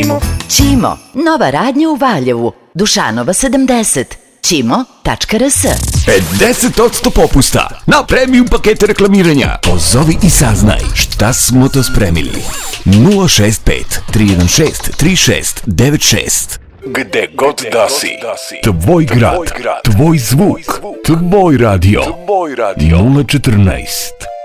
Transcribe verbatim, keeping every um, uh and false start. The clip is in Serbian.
Ćimo. Ćimo, nova radnja u Valjevu, Dušanova sedamdeset, ćimo tačka rs. pedeset posto popusta na premium pakete reklamiranja. Pozovi i saznaj šta smo to spremili. nula šest pet tri jedan šest tri šest devet šest. Gde god da si, tvoj grad, tvoj zvuk, tvoj radio, nula četrnaest.